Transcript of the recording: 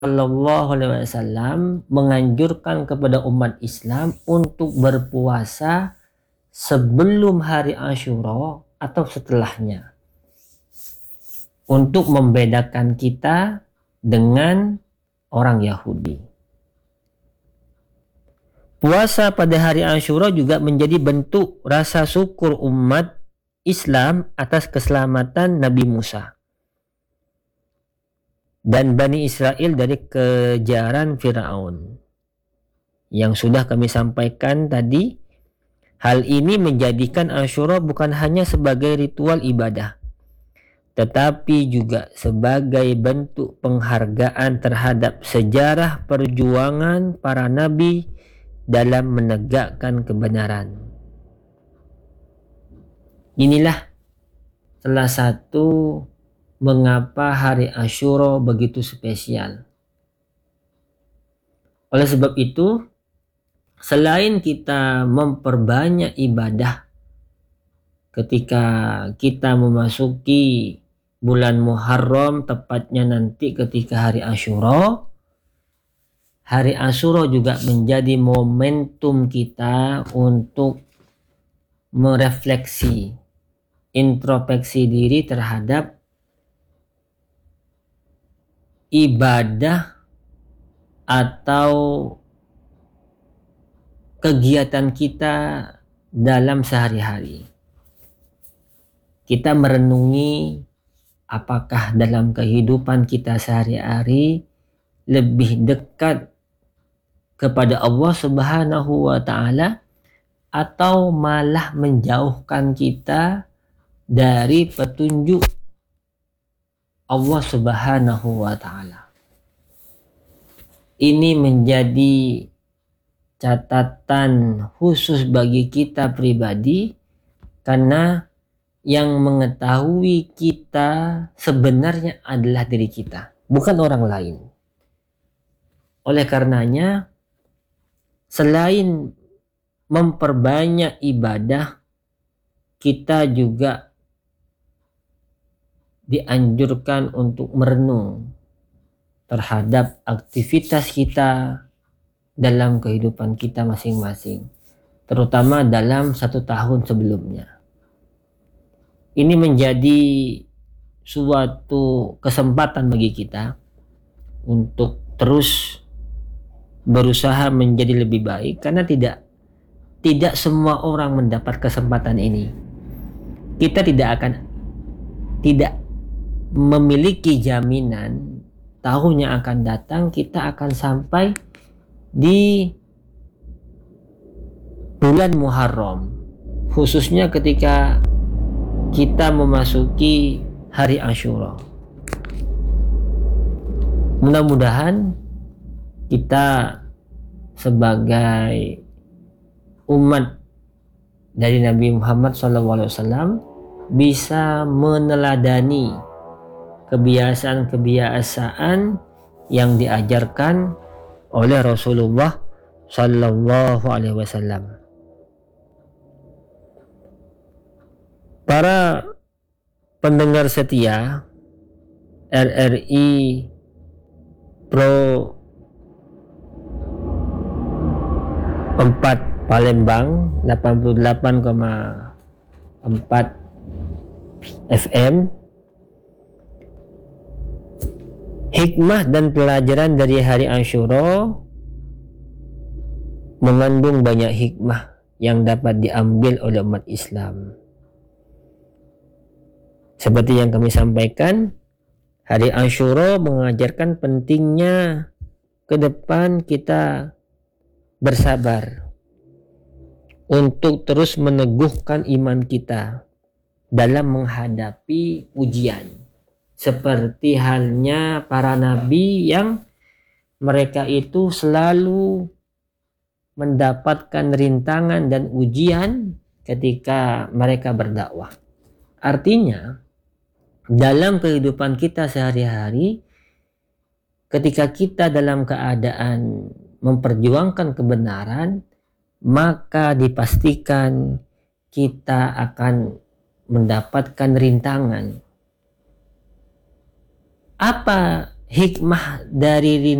Shallallahu Alaihi Wasallam menganjurkan kepada umat Islam untuk berpuasa sebelum hari Asyura atau setelahnya, untuk membedakan kita dengan orang Yahudi. Puasa pada hari Asyura juga menjadi bentuk rasa syukur umat Islam atas keselamatan Nabi Musa dan Bani Israel dari kejaran Firaun. Yang sudah kami sampaikan tadi, hal ini menjadikan Asyura bukan hanya sebagai ritual ibadah, tetapi juga sebagai bentuk penghargaan terhadap sejarah perjuangan para nabi dalam menegakkan kebenaran. Inilah salah satu mengapa hari Asyura begitu spesial. Oleh sebab itu, selain kita memperbanyak ibadah ketika kita memasuki bulan Muharram, tepatnya nanti ketika hari Asyura, hari Asyura juga menjadi momentum kita untuk merefleksi, introspeksi diri terhadap ibadah atau kegiatan kita dalam sehari-hari. Kita merenungi apakah dalam kehidupan kita sehari-hari lebih dekat kepada Allah Subhanahu wa Ta'ala, atau malah menjauhkan kita dari petunjuk Allah Subhanahu wa Ta'ala. Ini menjadi catatan khusus bagi kita pribadi, karena yang mengetahui kita sebenarnya adalah diri kita, bukan orang lain. Oleh karenanya, selain memperbanyak ibadah, kita juga dianjurkan untuk merenung terhadap aktivitas kita dalam kehidupan kita masing-masing, terutama dalam 1 tahun sebelumnya. Ini menjadi suatu kesempatan bagi kita untuk terus berusaha menjadi lebih baik, karena tidak semua orang mendapat kesempatan ini. Kita tidak memiliki jaminan tahun yang akan datang kita akan sampai di bulan Muharram, khususnya ketika kita memasuki hari Asyura. Mudah-mudahan kita sebagai umat dari Nabi Muhammad SAW bisa meneladani kebiasaan-kebiasaan yang diajarkan oleh Rasulullah Sallallahu Alaihi Wasallam. Para pendengar setia RRI Pro 4 Palembang 88,4 FM, hikmah dan pelajaran dari hari Asyura mengandung banyak hikmah yang dapat diambil oleh umat Islam. Seperti yang kami sampaikan, hari Asyura mengajarkan pentingnya ke depan kita bersabar untuk terus meneguhkan iman kita dalam menghadapi ujian, seperti halnya para nabi yang mereka itu selalu mendapatkan rintangan dan ujian ketika mereka berdakwah. Artinya, dalam kehidupan kita sehari-hari, ketika kita dalam keadaan memperjuangkan kebenaran, maka dipastikan kita akan mendapatkan rintangan. Apa hikmah dari